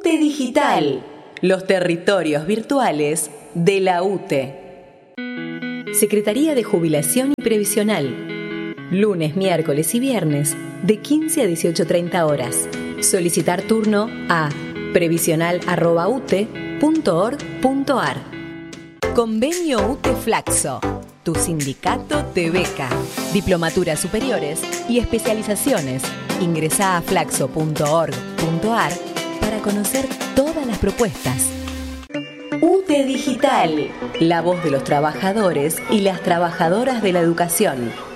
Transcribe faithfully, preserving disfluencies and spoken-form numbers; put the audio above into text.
U T E Digital, los territorios virtuales de la U T E. Secretaría de Jubilación y Previsional. Lunes, miércoles y viernes de quince a dieciocho treinta horas. Solicitar turno a previsional arroba u t e punto org punto a r. Convenio U T E Flaxo. Tu sindicato te beca. Diplomaturas superiores y especializaciones. Ingresá a flaxo punto org punto a r para conocer todas las propuestas. U T E Digital, la voz de los trabajadores y las trabajadoras de la educación.